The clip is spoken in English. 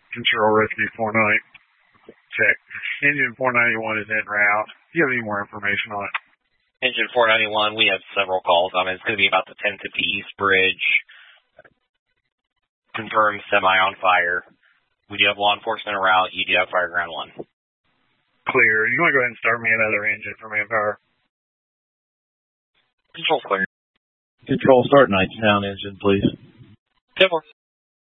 Control Rescue 49. Check. Engine 491 is en route. Do you have any more information on it? Engine 491, we have several calls on it. It's going to be about the 1050 East Bridge. Confirmed semi on fire. We do have law enforcement en route. You do have Fire Ground 1. Clear. You want to go ahead and start me another engine for manpower? Control clear. Control, start Knightstown engine, please. 10-4.